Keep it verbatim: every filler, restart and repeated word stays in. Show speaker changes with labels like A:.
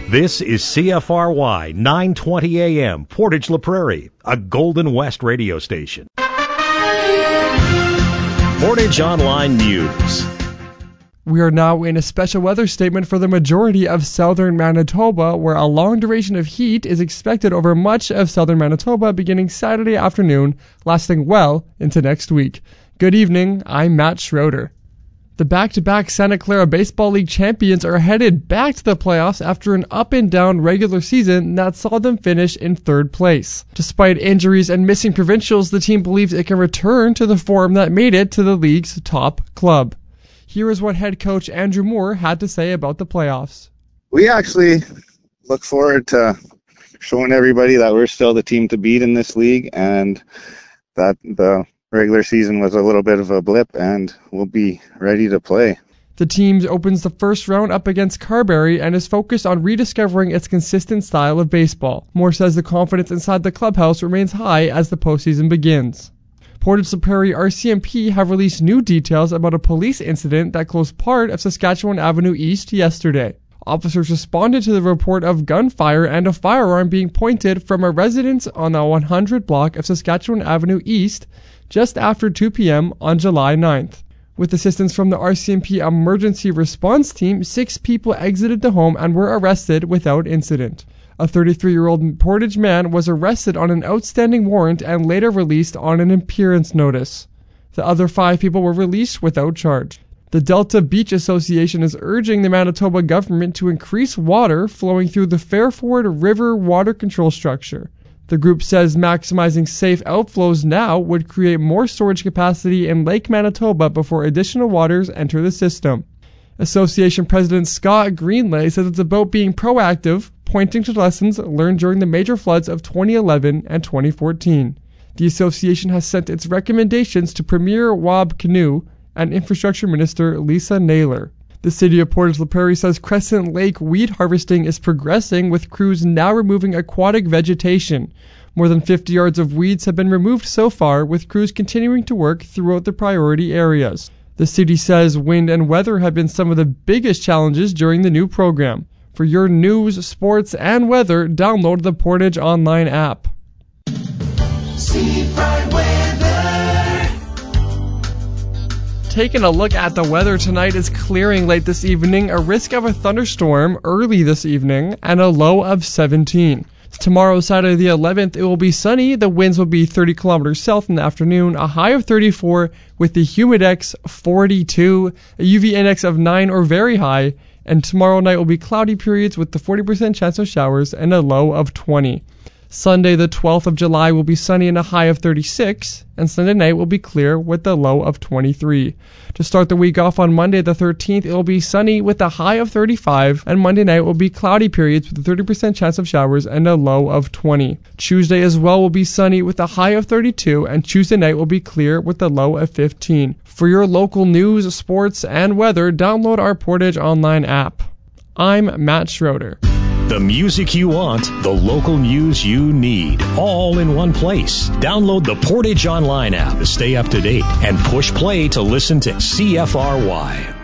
A: This is C F R Y nine twenty A M, Portage La Prairie, a Golden West radio station. Portage Online News.
B: We are now in a special weather statement for the majority of southern Manitoba, where a long duration of heat is expected over much of southern Manitoba beginning Saturday afternoon, lasting well into next week. Good evening, I'm Matt Schroeder. The back-to-back Santa Clara Baseball League champions are headed back to the playoffs after an up-and-down regular season that saw them finish in third place. Despite injuries and missing provincials, the team believes it can return to the form that made it to the league's top club. Here is what head coach Andrew Moore had to say about the playoffs.
C: We actually look forward to showing everybody that we're still the team to beat in this league, and that the regular season was a little bit of a blip, and we'll be ready to play.
B: The team opens the first round up against Carberry and is focused on rediscovering its consistent style of baseball. Moore says the confidence inside the clubhouse remains high as the postseason begins. Portage La Prairie R C M P have released new details about a police incident that closed part of Saskatchewan Avenue East yesterday. Officers responded to the report of gunfire and a firearm being pointed from a residence on the one hundred block of Saskatchewan Avenue East just after two p.m. on July ninth. With assistance from the R C M P emergency response team, six people exited the home and were arrested without incident. A thirty-three-year-old Portage man was arrested on an outstanding warrant and later released on an appearance notice. The other five people were released without charge. The Delta Beach Association is urging the Manitoba government to increase water flowing through the Fairford River water control structure. The group says maximizing safe outflows now would create more storage capacity in Lake Manitoba before additional waters enter the system. Association President Scott Greenlay says it's about being proactive, pointing to lessons learned during the major floods of twenty eleven and twenty fourteen. The association has sent its recommendations to Premier Wab Kinew and Infrastructure Minister Lisa Naylor. The city of Portage La Prairie says Crescent Lake weed harvesting is progressing, with crews now removing aquatic vegetation. More than fifty yards of weeds have been removed so far, with crews continuing to work throughout the priority areas. The city says wind and weather have been some of the biggest challenges during the new program. For your news, sports, and weather, download the Portage Online app.
D: Seafront weather.
B: Taking a look at the weather tonight is clearing late this evening, a risk of a thunderstorm early this evening, and a low of seventeen. Tomorrow, Saturday the eleventh, it will be sunny. The winds will be thirty kilometers south in the afternoon, a high of thirty-four with the humidex forty-two, a U V index of nine or very high, and tomorrow night will be cloudy periods with the forty percent chance of showers and a low of twenty. Sunday the twelfth of July will be sunny and a high of thirty-six, and Sunday night will be clear with a low of twenty-three. To start the week off on Monday the thirteenth, it will be sunny with a high of thirty-five, and Monday night will be cloudy periods with a thirty percent chance of showers and a low of twenty. Tuesday as well will be sunny with a high of thirty-two, and Tuesday night will be clear with a low of fifteen. For your local news, sports, and weather, download our Portage Online app. I'm Matt Schroeder.
A: The music you want, the local news you need, all in one place. Download the Portage Online app to stay up to date and push play to listen to C F R Y.